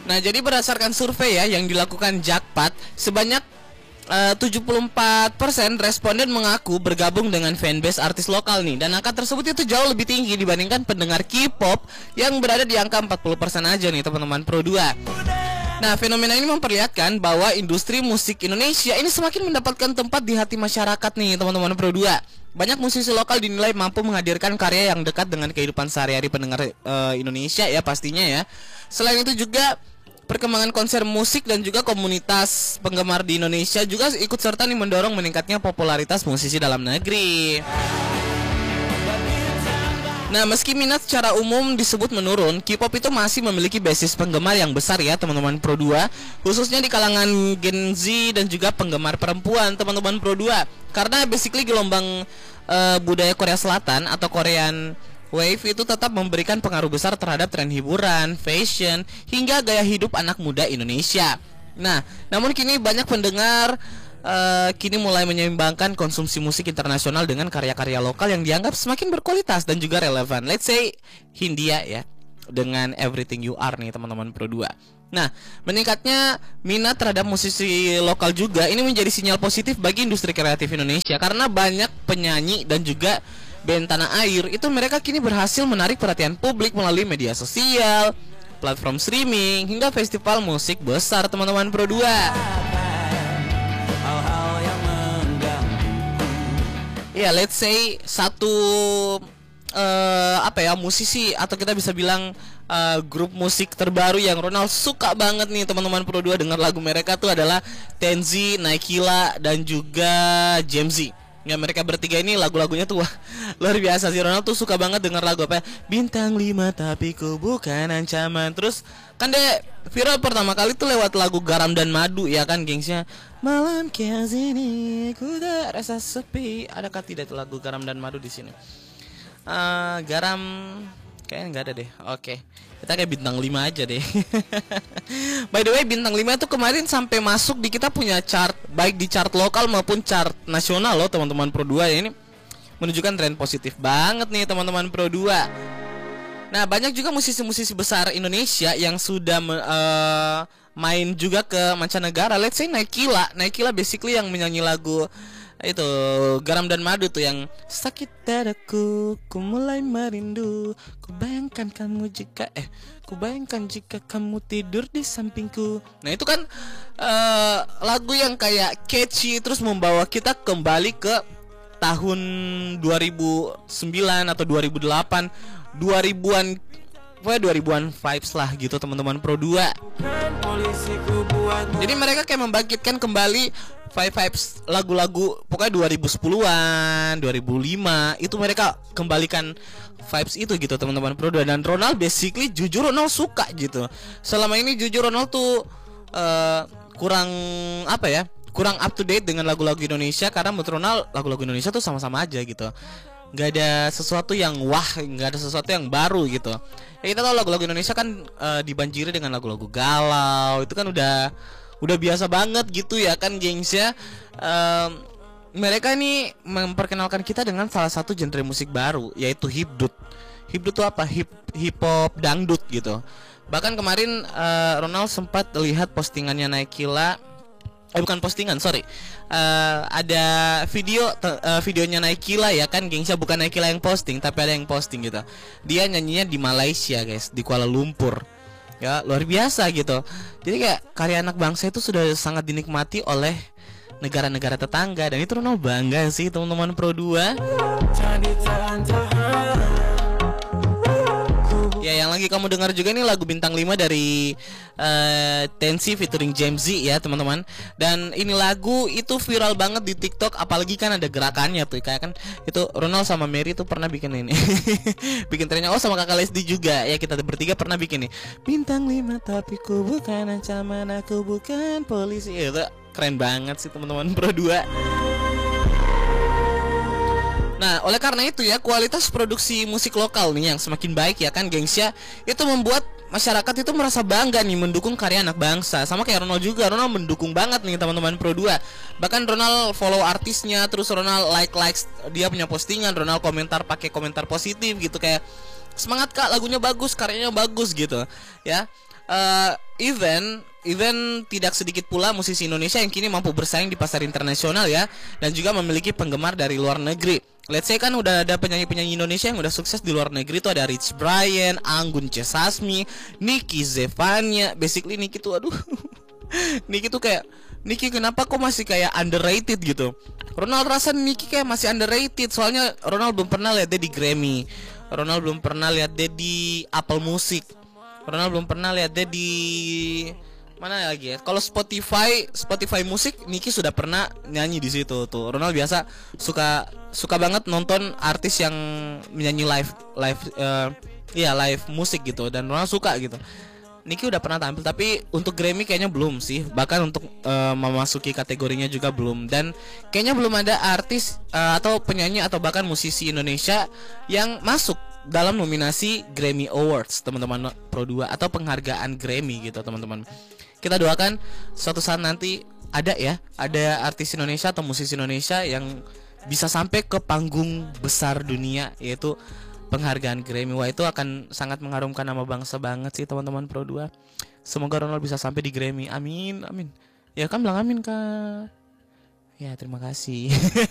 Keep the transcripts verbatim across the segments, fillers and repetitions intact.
Nah, jadi berdasarkan survei ya yang dilakukan Jakpat, sebanyak uh, tujuh puluh empat persen responden mengaku bergabung dengan fanbase artis lokal nih. Dan angka tersebut itu jauh lebih tinggi dibandingkan pendengar K-pop yang berada di angka empat puluh persen aja nih teman-teman Pro dua. Nah, fenomena ini memperlihatkan bahwa industri musik Indonesia ini semakin mendapatkan tempat di hati masyarakat nih teman-teman Pro dua. Banyak musisi lokal dinilai mampu menghadirkan karya yang dekat dengan kehidupan sehari-hari pendengar uh, Indonesia ya pastinya ya. Selain itu juga perkembangan konser musik dan juga komunitas penggemar di Indonesia juga ikut serta nih mendorong meningkatnya popularitas musisi dalam negeri. Nah, meski minat secara umum disebut menurun, K-pop itu masih memiliki basis penggemar yang besar ya teman-teman Pro dua, khususnya di kalangan Gen Z dan juga penggemar perempuan teman-teman Pro dua. Karena basically gelombang uh, budaya Korea Selatan atau Korean Wave itu tetap memberikan pengaruh besar terhadap tren hiburan, fashion, hingga gaya hidup anak muda Indonesia. Nah, namun kini banyak pendengar Uh, kini mulai menyeimbangkan konsumsi musik internasional dengan karya-karya lokal yang dianggap semakin berkualitas dan juga relevan. Let's say Hindia ya, dengan Everything You Are nih teman-teman Pro dua. Nah, meningkatnya minat terhadap musisi lokal juga ini menjadi sinyal positif bagi industri kreatif Indonesia, karena banyak penyanyi dan juga band tanah air itu mereka kini berhasil menarik perhatian publik melalui media sosial, platform streaming, hingga festival musik besar teman-teman Pro dua. Ya, let's say satu uh, apa ya musisi atau kita bisa bilang uh, grup musik terbaru yang Ronald suka banget nih teman-teman Pro dua dengar lagu mereka tuh adalah Tenzi, Naikila dan juga Jamzi. Ya, mereka bertiga ini lagu-lagunya tuh wah, luar biasa sih. Ronald tuh suka banget dengar lagu apa ya? Bintang lima tapi ku bukan ancaman. Terus kan dia viral pertama kali tuh lewat lagu Garam dan Madu ya kan gengsnya. Malam kayak sini ku tak rasa sepi. Adakah tidak itu lagu Garam dan Madu di sini? Uh, garam kayaknya nggak ada deh. Oke, kita kayak bintang lima aja deh. By the way, bintang lima itu kemarin sampai masuk di kita punya chart, baik di chart lokal maupun chart nasional loh teman-teman Pro dua ya. Ini menunjukkan tren positif banget nih teman-teman Pro dua. Nah, banyak juga musisi-musisi besar Indonesia yang sudah uh, main juga ke mancanegara. Let's say Naikila. Naikila basically yang menyanyi lagu itu Garam dan Madu tuh yang sakit dadaku, ku mulai merindu, ku bayangkan kamu jika eh ku bayangkan jika kamu tidur di sampingku. Nah, itu kan uh, lagu yang kayak catchy terus membawa kita kembali ke tahun dua ribu sembilan atau dua ribu delapan, dua ribuan, pokoknya dua ribuan vibes lah gitu teman-teman Pro dua. Jadi mereka kayak membangkitkan kembali vibes lagu-lagu pokoknya dua ribu sepuluhan, dua ribu lima itu mereka kembalikan vibes itu gitu teman-teman Pro dua. Dan Ronald basically jujur Ronald suka gitu. Selama ini jujur Ronald tuh uh, kurang apa ya? kurang up to date dengan lagu-lagu Indonesia, karena menurut Ronald lagu-lagu Indonesia tuh sama-sama aja gitu. Nggak ada sesuatu yang wah, nggak ada sesuatu yang baru gitu. Ya kita tahu lagu-lagu Indonesia kan uh, dibanjiri dengan lagu-lagu galau. Itu kan udah udah biasa banget gitu ya kan gengs ya. um, Mereka ini memperkenalkan kita dengan salah satu genre musik baru, yaitu hipdut. Hipdut itu apa? Hip hip hop dangdut gitu. Bahkan kemarin uh, Ronald sempat lihat postingannya Naikila. Eh bukan postingan, sorry. Uh, ada video uh, videonya Naikila ya kan gengs ya, bukan Naikila yang posting tapi ada yang posting gitu. Dia nyanyinya di Malaysia guys, di Kuala Lumpur. Ya, luar biasa gitu. Jadi kayak karya anak bangsa itu sudah sangat dinikmati oleh negara-negara tetangga, dan itu Ronald bangga sih teman-teman Pro dua. Ya, yang lagi kamu dengar juga nih lagu Bintang lima dari uh, Tenzi featuring Jamzi ya teman-teman. Dan ini lagu itu viral banget di TikTok, apalagi kan ada gerakannya tuh kayak kan itu Ronald sama Mary tuh pernah bikin ini. Bikin trennya. Oh, sama Kakak Lesdi juga ya, kita bertiga pernah bikin nih. Bintang lima tapi ku bukan ancaman, aku bukan polisi. Itu keren banget sih teman-teman Pro dua. Nah, oleh karena itu ya, kualitas produksi musik lokal nih yang semakin baik ya kan gengs ya, itu membuat masyarakat itu merasa bangga nih mendukung karya anak bangsa. Sama kayak Ronald juga, Ronald mendukung banget nih teman-teman Pro dua. Bahkan Ronald follow artisnya, terus Ronald like-likes dia punya postingan, Ronald komentar pakai komentar positif gitu, kayak semangat kak, lagunya bagus, karyanya bagus gitu ya. uh, event event tidak sedikit pula musisi Indonesia yang kini mampu bersaing di pasar internasional ya, dan juga memiliki penggemar dari luar negeri. Let's say kan udah ada penyanyi-penyanyi Indonesia yang udah sukses di luar negeri tuh, ada Rich Brian, Anggun C. Sasmi, Nicky Zevania. Basically Nicky tuh aduh Nicky tuh kayak Nicky kenapa kok masih kayak underrated gitu. Ronald rasa Nicky kayak masih underrated, soalnya Ronald belum pernah lihat dia di Grammy, Ronald belum pernah lihat dia di Apple Music, Ronald belum pernah lihat dia di mana lagi ya? Kalau Spotify, Spotify musik, Nicky sudah pernah nyanyi di situ tuh. Ronald biasa suka suka banget nonton artis yang menyanyi live live uh, iya live musik gitu, dan Ronald suka gitu. Nicky udah pernah tampil, tapi untuk Grammy kayaknya belum sih. Bahkan untuk uh, memasuki kategorinya juga belum. Dan kayaknya belum ada artis uh, atau penyanyi atau bahkan musisi Indonesia yang masuk dalam nominasi Grammy Awards, teman-teman Pro dua, atau penghargaan Grammy gitu, teman-teman. Kita doakan suatu saat nanti ada ya, ada artis Indonesia atau musisi Indonesia yang bisa sampai ke panggung besar dunia, yaitu penghargaan Grammy. Wah, itu akan sangat mengharumkan nama bangsa banget sih, teman-teman Pro dua. Semoga Ronald bisa sampai di Grammy. Amin, amin. Ya kan, bilang amin Kak. Ya, terima kasih.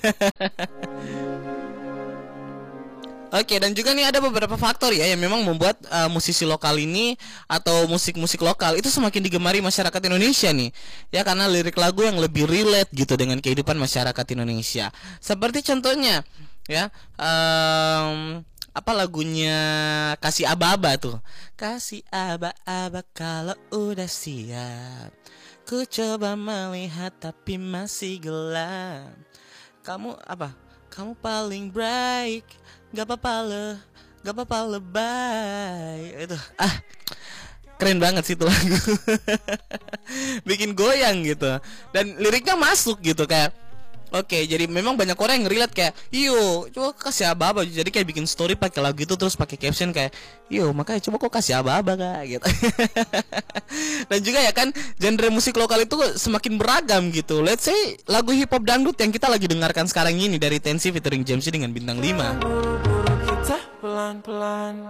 Oke, dan juga nih ada beberapa faktor ya yang memang membuat uh, musisi lokal ini atau musik-musik lokal itu semakin digemari masyarakat Indonesia nih. Ya, karena lirik lagu yang lebih relate gitu dengan kehidupan masyarakat Indonesia. Seperti contohnya ya, um, apa lagunya Kasih Aba-aba tuh. Kasih aba-aba kalau udah siap, ku coba melihat tapi masih gelap. Kamu apa? Kamu paling bright, gak apa-apa le, gak apa-apa lebay. Itu ah keren banget sih itu lagu. Bikin goyang gitu. Dan liriknya masuk gitu kayak oke, jadi memang banyak orang yang relate kayak, iyo, coba kasih aba-aba. Jadi kayak bikin story pakai lagu itu terus pakai caption kayak, iyo, makanya coba kok kasih aba-aba Kak gitu. Dan juga ya kan, genre musik lokal itu semakin beragam gitu. Let's say lagu hip hop dangdut yang kita lagi dengarkan sekarang ini dari Tensi featuring James dengan Bintang lima. Kita pelan-pelan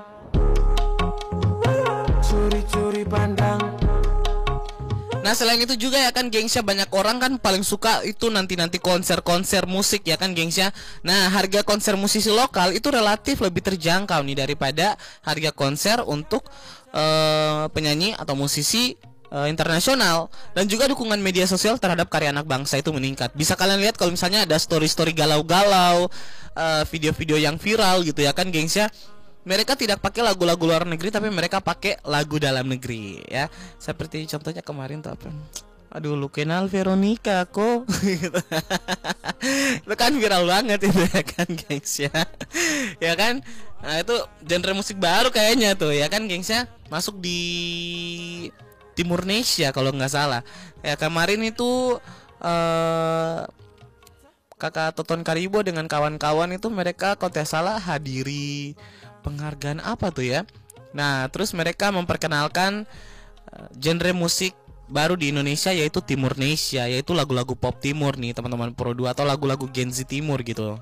curi-curi pandang. Nah, selain itu juga ya kan gengsnya, banyak orang kan paling suka itu nanti-nanti konser-konser musik ya kan gengsnya. Nah, harga konser musisi lokal itu relatif lebih terjangkau nih daripada harga konser untuk uh, penyanyi atau musisi uh, internasional. Dan juga dukungan media sosial terhadap karya anak bangsa itu meningkat. Bisa kalian lihat kalau misalnya ada story-story galau-galau, uh, video-video yang viral gitu ya kan gengsnya. Mereka tidak pakai lagu-lagu luar negeri, tapi mereka pakai lagu dalam negeri ya. Seperti contohnya kemarin tuh apa? Aduh, lu kenal Veronica kok. Itu kan viral banget itu ya kan gengs ya. Ya kan? Nah, itu genre musik baru kayaknya tuh ya kan gengs ya. Masuk di Timur Indonesia kalau nggak salah. Ya kemarin itu uh, Kakak Toton Karibo dengan kawan-kawan itu mereka kalau tidak salah hadiri penghargaan apa tuh ya. Nah, terus mereka memperkenalkan uh, genre musik baru di Indonesia, yaitu Timur Indonesia, yaitu lagu-lagu pop timur nih teman-teman Pro dua, atau lagu-lagu Gen Z timur gitu.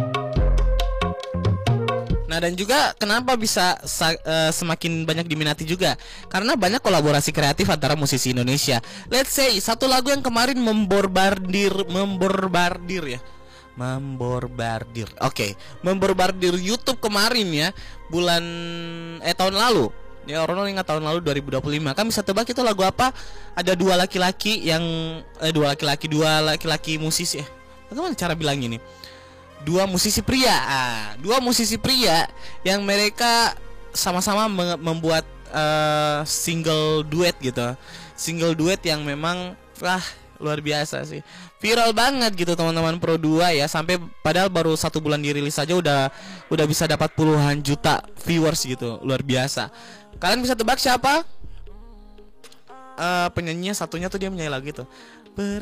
Nah, dan juga kenapa bisa uh, semakin banyak diminati juga, karena banyak kolaborasi kreatif antara musisi Indonesia. Let's say satu lagu yang kemarin memborbardir memborbardir ya Memborbardir. Oke, okay. Memborbardir YouTube kemarin ya, bulan eh tahun lalu. Ya, Ronald ingat tahun lalu dua ribu dua puluh lima. Kan bisa tebak itu lagu apa? Ada dua laki-laki yang eh dua laki-laki, dua laki-laki musisi. Eh, bagaimana cara bilang ini? Dua musisi pria. Ah, dua musisi pria yang mereka sama-sama membuat uh, single duet gitu. Single duet yang memang wah, luar biasa sih. Viral banget gitu teman-teman Pro dua ya, sampai padahal baru satu bulan dirilis saja udah udah bisa dapat puluhan juta viewers gitu, luar biasa. Kalian bisa tebak siapa uh, penyanyinya? Satunya tuh dia menyanyi lagu itu.